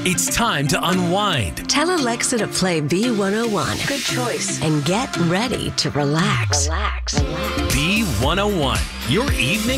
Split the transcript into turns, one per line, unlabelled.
It's time to unwind.
Tell Alexa to play B101.
Good choice.
And get ready to relax.
Relax.
B101, your evening